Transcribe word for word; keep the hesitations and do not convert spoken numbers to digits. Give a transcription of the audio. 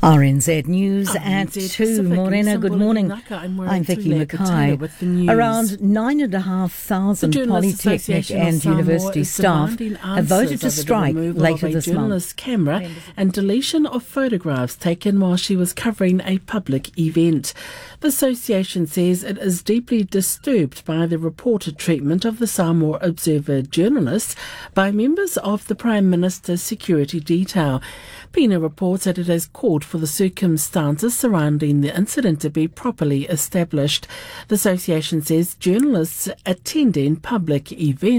R N Z News R N Z at two. Pacific, Morena, good morning. I'm, I'm Vicky Mackay. With the news. Around nine and a half thousand polytechnic and university staff have voted to strike later this month. Camera and deletion of photographs taken while she was covering a public event. The association says it is deeply disturbed by the reported treatment of the Samoa Observer journalists by members of the Prime Minister's security detail. Pina reports that it has called for the circumstances surrounding the incident to be properly established. The association says journalists attending public events